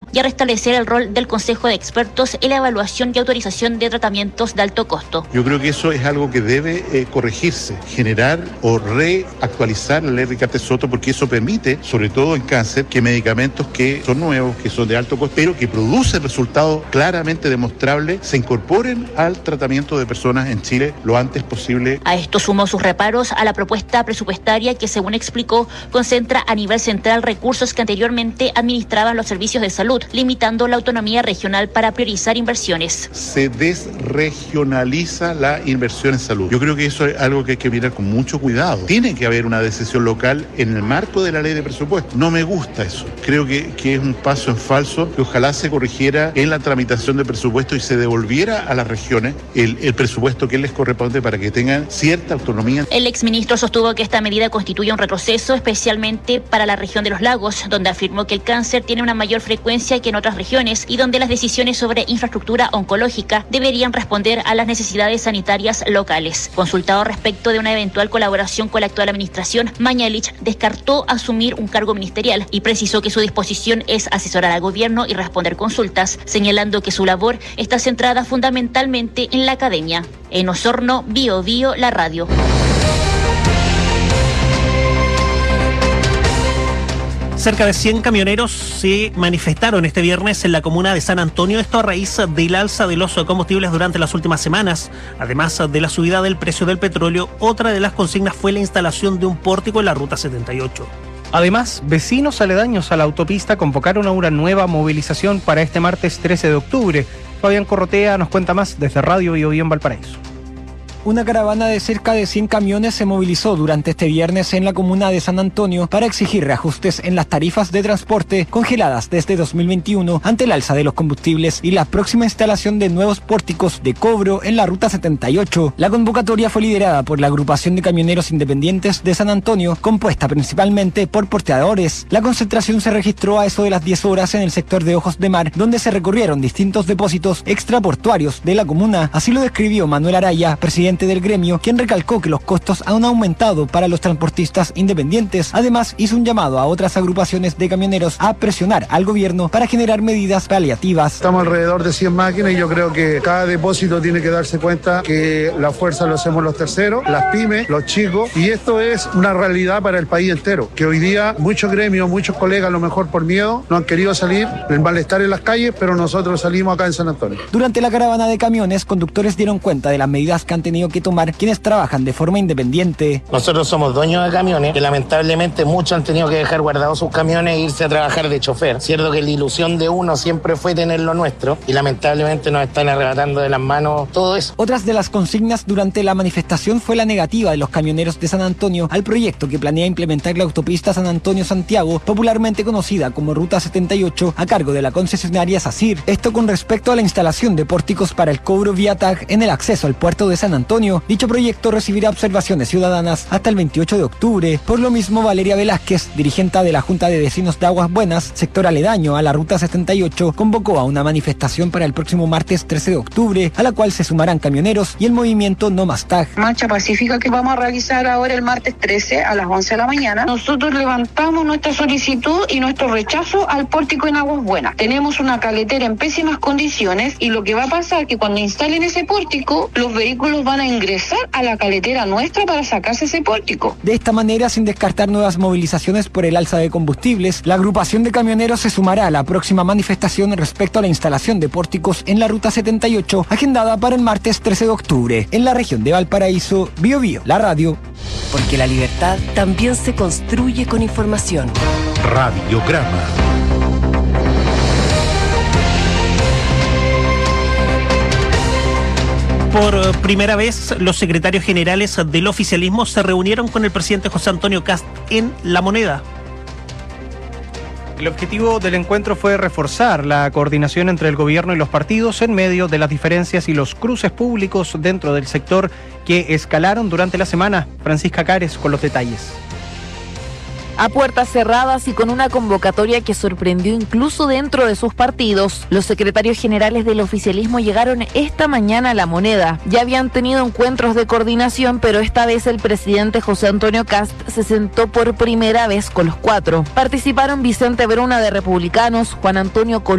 y a restablecer el rol del Consejo de Expertos en la evaluación y autorización de tratamientos de alto costo. Yo creo que eso es algo que debe corregirse, generar o reactualizar la ley Ricardo Soto, porque eso permite, sobre todo en cáncer, que medicamentos que son nuevos, que son de alto costo, pero que producen resultados claramente demostrables, se incorporen al tratamiento de personas en Chile lo antes posible. A esto sumó sus reparos a la propuesta presupuestaria que, según explicó, concentra a nivel central recursos que anteriormente administraban los servicios de salud, limitando la autonomía regional para priorizar inversiones. Se desregionaliza la inversión en salud. Yo creo que eso es algo que hay que mirar con mucho cuidado. Tiene que haber una decisión local en el marco de la ley de presupuesto. No me gusta eso. Creo que es un paso en falso, que ojalá se corrigiera en la tramitación de presupuesto y se devolviera a las regiones el presupuesto que les corresponde para que tengan cierta autonomía. El exministro sostuvo que esta medida constituye un retroceso, especialmente para la región de los lagos, donde afirmó que el cáncer tiene una mayor frecuencia que en otras regiones y donde las decisiones sobre infraestructura oncológica deberían responder a las necesidades sanitarias locales. Consultado respecto de una eventual colaboración con la actual administración, Mañalich descartó asumir un cargo ministerial y precisó que su disposición es asesorar al gobierno y responder consultas, señalando que su labor está centrada fundamentalmente en la academia. En Osorno, Bio Bio, la radio. Cerca de 100 camioneros se manifestaron este viernes en la comuna de San Antonio, esto a raíz del alza de los combustibles durante las últimas semanas. Además de la subida del precio del petróleo, otra de las consignas fue la instalación de un pórtico en la Ruta 78. Además, vecinos aledaños a la autopista convocaron a una nueva movilización para este martes 13 de octubre. Fabián Corrotea nos cuenta más desde Radio Bio Bio en Valparaíso. Una caravana de cerca de 100 camiones se movilizó durante este viernes en la comuna de San Antonio para exigir reajustes en las tarifas de transporte congeladas desde 2021 ante el alza de los combustibles y la próxima instalación de nuevos pórticos de cobro en la Ruta 78. La convocatoria fue liderada por la agrupación de camioneros independientes de San Antonio, compuesta principalmente por porteadores. La concentración se registró a eso de las 10 horas en el sector de Ojos de Mar, donde se recorrieron distintos depósitos extraportuarios de la comuna. Así lo describió Manuel Araya, presidente del gremio, quien recalcó que los costos han aumentado para los transportistas independientes. Además, hizo un llamado a otras agrupaciones de camioneros a presionar al gobierno para generar medidas paliativas. Estamos alrededor de 100 máquinas y yo creo que cada depósito tiene que darse cuenta que la fuerza lo hacemos los terceros, las pymes, los chicos, y esto es una realidad para el país entero, que hoy día muchos gremios, muchos colegas, a lo mejor por miedo, no han querido salir, el malestar en las calles, pero nosotros salimos acá en San Antonio. Durante la caravana de camiones, conductores dieron cuenta de las medidas que han tenido que tomar quienes trabajan de forma independiente. Nosotros somos dueños de camiones, que lamentablemente muchos han tenido que dejar guardados sus camiones e irse a trabajar de chofer. Cierto que la ilusión de uno siempre fue tener lo nuestro y lamentablemente nos están arrebatando de las manos todo eso. Otras de las consignas durante la manifestación fue la negativa de los camioneros de San Antonio al proyecto que planea implementar la autopista San Antonio-Santiago, popularmente conocida como Ruta 78, a cargo de la concesionaria SACIR. Esto con respecto a la instalación de pórticos para el cobro vía tag en el acceso al puerto de San Antonio. Dicho proyecto recibirá observaciones ciudadanas hasta el 28 de octubre. Por lo mismo, Valeria Velázquez, dirigente de la Junta de Vecinos de Aguas Buenas, sector aledaño a la Ruta 78, convocó a una manifestación para el próximo martes 13 de octubre, a la cual se sumarán camioneros y el movimiento No Más Tag. Marcha pacífica que vamos a realizar ahora el martes 13 a las 11 de la mañana. Nosotros levantamos nuestra solicitud y nuestro rechazo al pórtico en Aguas Buenas. Tenemos una caletera en pésimas condiciones y lo que va a pasar es que cuando instalen ese pórtico, los vehículos van a ingresar a la caletera nuestra para sacarse ese pórtico. De esta manera, sin descartar nuevas movilizaciones por el alza de combustibles, la agrupación de camioneros se sumará a la próxima manifestación respecto a la instalación de pórticos en la Ruta 78, agendada para el martes 13 de octubre, en la región de Valparaíso. Bio Bio, la radio. Porque la libertad también se construye con información. Radiograma. Por primera vez, los secretarios generales del oficialismo se reunieron con el presidente José Antonio Kast en La Moneda. El objetivo del encuentro fue reforzar la coordinación entre el gobierno y los partidos en medio de las diferencias y los cruces públicos dentro del sector que escalaron durante la semana. Francisca Cares con los detalles. A puertas cerradas y con una convocatoria que sorprendió incluso dentro de sus partidos, los secretarios generales del oficialismo llegaron esta mañana a La Moneda. Ya habían tenido encuentros de coordinación, pero esta vez el presidente José Antonio Kast se sentó por primera vez con los cuatro. Participaron Vicente Bruna de Republicanos, Juan Antonio